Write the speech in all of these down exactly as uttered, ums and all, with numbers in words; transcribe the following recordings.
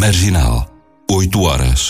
Marginal, oito horas.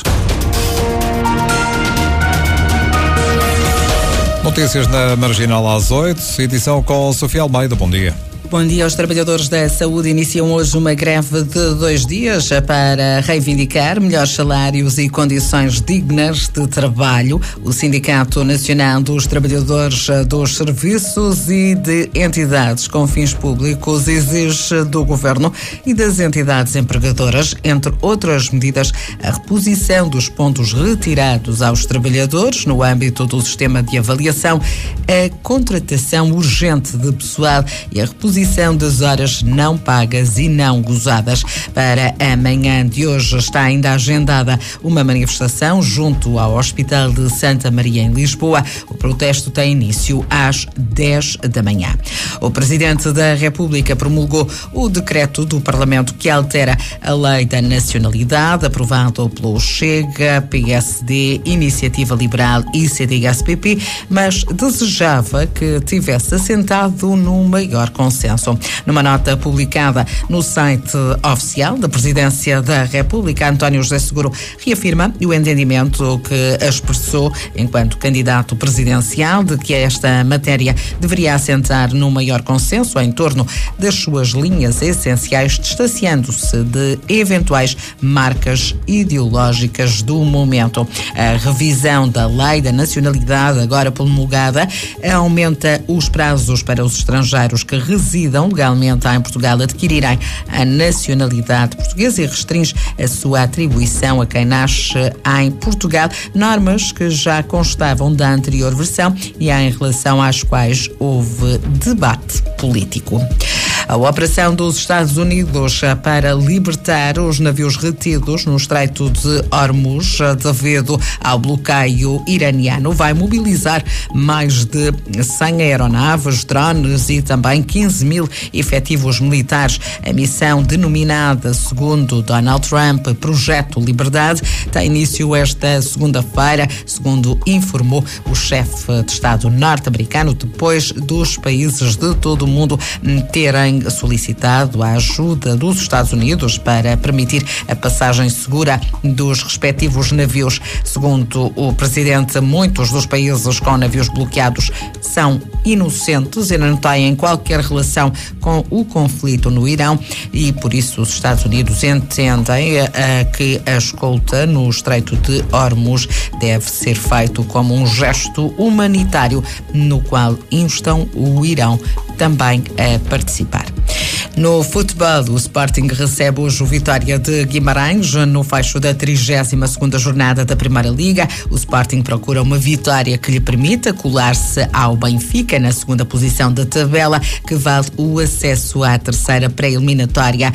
Notícias na Marginal às oito, edição com Sofia Almeida. Bom dia. Bom dia. Os trabalhadores da saúde iniciam hoje uma greve de dois dias para reivindicar melhores salários e condições dignas de trabalho. O Sindicato Nacional dos Trabalhadores dos Serviços e de Entidades com Fins Públicos exige do Governo e das entidades empregadoras, entre outras medidas, a reposição dos pontos retirados aos trabalhadores no âmbito do sistema de avaliação, a contratação urgente de pessoal e a reposição das horas não pagas e não gozadas. Para amanhã de hoje está ainda agendada uma manifestação junto ao Hospital de Santa Maria em Lisboa. O protesto tem início às dez da manhã. O Presidente da República promulgou o decreto do Parlamento que altera a Lei da Nacionalidade, aprovado pelo Chega, P S D, Iniciativa Liberal e C D S P P, mas desejava que tivesse assentado num maior consenso. Numa nota publicada no site oficial da Presidência da República, António José Seguro reafirma o entendimento que expressou enquanto candidato presidencial de que esta matéria deveria assentar num maior consenso em torno das suas linhas essenciais, distanciando-se de eventuais marcas ideológicas do momento. A revisão da Lei da Nacionalidade, agora promulgada, aumenta os prazos para os estrangeiros que residem legalmente em Portugal adquirirem a nacionalidade portuguesa e restringe a sua atribuição a quem nasce em Portugal, normas que já constavam da anterior versão e em relação às quais houve debate político. A operação dos Estados Unidos para libertar os navios retidos no Estreito de Hormuz devido ao bloqueio iraniano vai mobilizar mais de cem aeronaves, drones e também quinze mil efetivos militares. A missão, denominada, segundo Donald Trump, Projeto Liberdade, tem início esta segunda-feira, segundo informou o chefe de Estado norte-americano, depois dos países de todo o mundo terem solicitado a ajuda dos Estados Unidos para permitir a passagem segura dos respectivos navios. Segundo o presidente, muitos dos países com navios bloqueados são inocentes e não têm qualquer relação com o conflito no Irão e, por isso, os Estados Unidos entendem uh, que a escolta no Estreito de Hormuz deve ser feito como um gesto humanitário no qual instam o Irão também a participar. No futebol, o Sporting recebe hoje o Vitória de Guimarães no fecho da trigésima segunda jornada da Primeira Liga. O Sporting procura uma vitória que lhe permita colar-se ao Benfica na segunda posição da tabela, que vale o acesso à terceira pré-eliminatória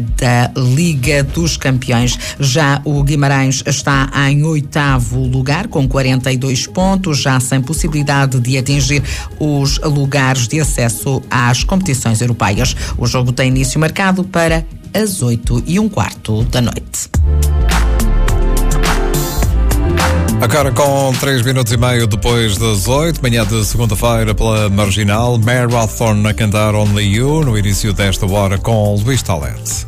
da Liga dos Campeões. Já o Guimarães está em oitavo lugar com quarenta e dois pontos, já sem possibilidade de atingir os lugares de acesso às competições europeias. O jogo tem início marcado para as oito e um quarto da noite. Agora com três minutos e meio depois das oito, manhã de segunda-feira pela Marginal, Mare Hawthorne a cantar Only You, no início desta hora com Luís Talete.